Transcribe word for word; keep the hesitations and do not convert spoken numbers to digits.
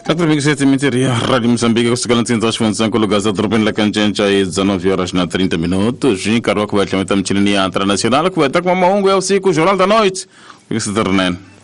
Takriban sete minutos ya Rádio Moçambique kusikana tinza shfonsa kulugaza dropin la kanjencha e dezenove horas na trinta minutos. Jim Carol que vai chamar também a internacional que vai estar com uma maungo é o cinco jornal da noite. Fica-se